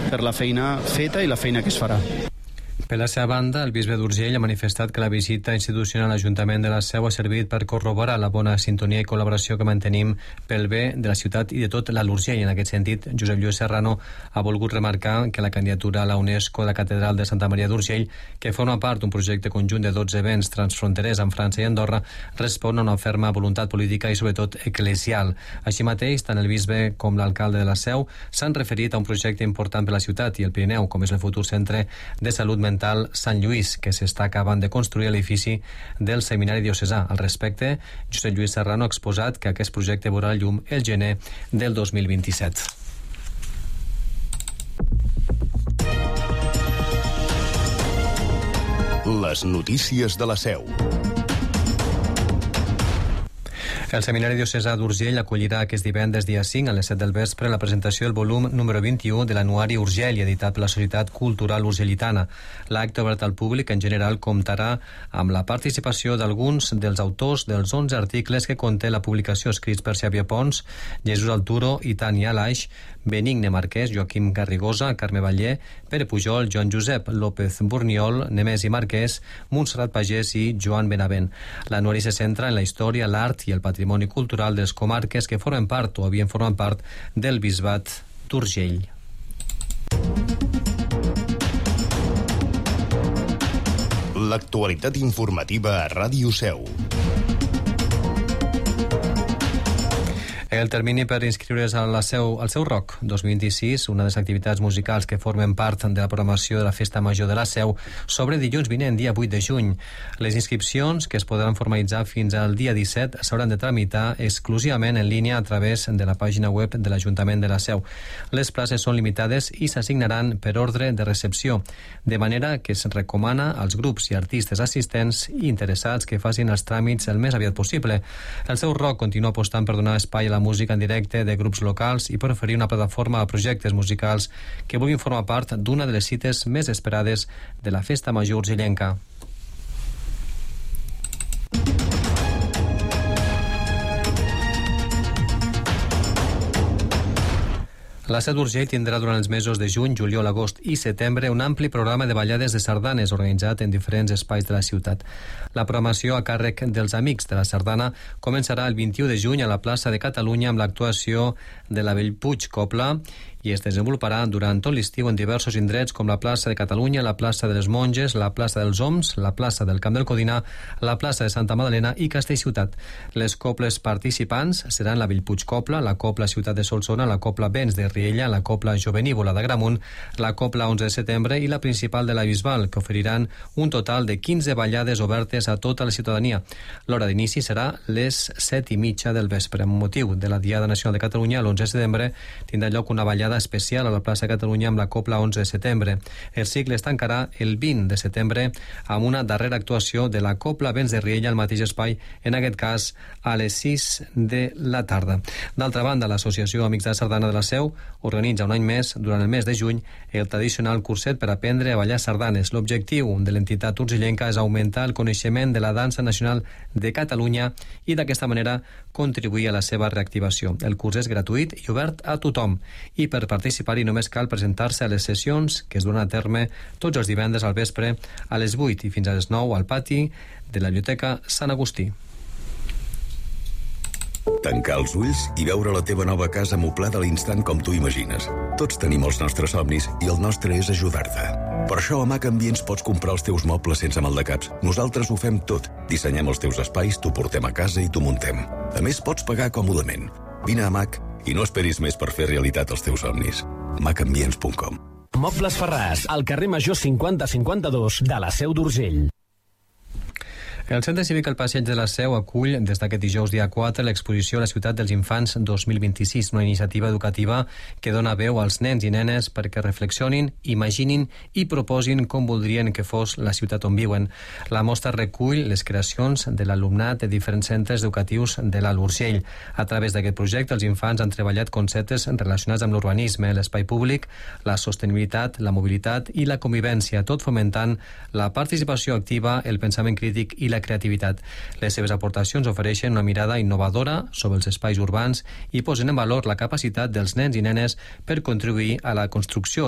per la feina feta i la feina que es farà. Per la seva banda, el bisbe d'Urgell ha manifestat que la visita institucional a l'Ajuntament de la Seu ha servit per corroborar la bona sintonia i col·laboració que mantenim pel bé de la ciutat i de tot l'Alt Urgell. En aquest sentit, Josep Lluís Serrano ha volgut remarcar que la candidatura a la UNESCO de la Catedral de Santa Maria d'Urgell, que forma part d'un projecte conjunt de 12 events transfronterers amb França i Andorra, respon a una ferma voluntat política i sobretot eclesial. Així mateix, tant el bisbe com l'alcalde de la Seu s'han referit a un projecte important per la ciutat i el Pirineu, com és el futur centre de salut mental Sant Lluís, que s'està acabant de construir a l'edifici del Seminari Diocesà. Al respecte, Josep Lluís Serrano ha exposat que aquest projecte veurà la llum el gener del 2027. Les notícies de la Seu. El Seminari Diocesà d'Urgell acollirà aquest divendres dia 5 a les 7 del vespre la presentació del volum número 21 de l'Anuari Urgell, editat per la Societat Cultural Urgellitana. L'acte obert al públic en general comptarà amb la participació d'alguns dels autors dels 11 articles que conté la publicació, escrits per Xavier Pons, Jesús Alturo i Tania Alaix, Benigne Marquès, Joaquim Garrigosa, Carme Ballé, Pere Pujol, Joan Josep López Burniol, Nemesi Marquès, Montserrat Pagès i Joan Benavent. L'anuari se centra en la història, l'art i el patrimoni cultural de les comarques que formen part o havien format part del bisbat d'Urgell. L'actualitat informativa a Ràdio Seu. El termini per inscriure's al Seu Rock 2026, una de les activitats musicals que formen part de la programació de la Festa Major de la Seu, sobre dilluns vinent, dia 8 de juny. Les inscripcions, que es podran formalitzar fins al dia 17, s'hauran de tramitar exclusivament en línia a través de la pàgina web de l'Ajuntament de la Seu. Les places són limitades i s'assignaran per ordre de recepció, de manera que es recomana als grups i artistes assistents i interessats que facin els tràmits el més aviat possible. El Seu Rock continua apostant per donar espai a la música en directe de grups locals i per oferir una plataforma a projectes musicals que vulguin formar part d'una de les cites més esperades de la Festa Major urgellenca. La Seu d'Urgell tindrà durant els mesos de juny, juliol, agost i setembre un ampli programa de ballades de sardanes organitzat en diferents espais de la ciutat. La programació a càrrec dels Amics de la Sardana començarà el 21 de juny a la plaça de Catalunya amb l'actuació de la Bellpuig Copla i es desenvoluparà durant tot l'estiu en diversos indrets com la plaça de Catalunya, la plaça de les Monges, la plaça dels Oms, la plaça del Camp del Codinà, la plaça de Santa Madalena i Castellciutat. Les coples participants seran la Bellpuig Copla, la Copla Ciutat de Solsona, la Copla Vents de Riella, la Copla Jovenívola d'Agramunt, la Copla 11 de setembre i la principal de la Bisbal, que oferiran un total de 15 ballades obertes a tota la ciutadania. L'hora d'inici serà les 7:30 del vespre. Amb motiu de la Diada Nacional de Catalunya, l'11 de setembre, tindrà lloc una ballada especial a la plaça Catalunya amb la Copla 11 de setembre. El cicle es tancarà el 20 de setembre amb una darrera actuació de la Copla Vents de Riella al mateix espai, en aquest cas a les 6 de la tarda. D'altra banda, l'Associació Amics de la Sardana de la Seu organitza un any més, durant el mes de juny, el tradicional curset per aprendre a ballar sardanes. L'objectiu de l'entitat urgellenca és augmentar el coneixement de la dansa nacional de Catalunya i d'aquesta manera contribuir a la seva reactivació. El curs és gratuït i obert a tothom i per participar-hi només cal presentar-se a les sessions que es duran a terme tots els divendres al vespre a les 8 i fins a les 9 al pati de la Biblioteca Sant Agustí. Tancar els ulls i veure la teva nova casa amoblada a l'instant com tu imagines. Tots tenim els nostres somnis i el nostre és ajudar-te. Per això a Mac Ambients pots comprar els teus mobles sense maldecaps. Nosaltres ho fem tot. Dissenyem els teus espais, t'ho portem a casa i t'ho muntem. A més, pots pagar còmodament. Vine a Mac i no esperis més per fer realitat els teus somnis. macambients.com. Mobles Ferràs, al carrer Major 5052 de la Seu d'Urgell. El Centre Cívic al Passeig de la Seu acull des d'aquest dijous dia 4 l'exposició a la Ciutat dels Infants 2026, una iniciativa educativa que dona veu als nens i nenes perquè reflexionin, imaginin i proposin com voldrien que fos la ciutat on viuen. La mostra recull les creacions de l'alumnat de diferents centres educatius de l'Alt Urgell. A través d'aquest projecte, els infants han treballat conceptes relacionats amb l'urbanisme, l'espai públic, la sostenibilitat, la mobilitat i la convivència, tot fomentant la participació activa, el pensament crític i la creativitat. Les seves aportacions ofereixen una mirada innovadora sobre els espais urbans i posen en valor la capacitat dels nens i nenes per contribuir a la construcció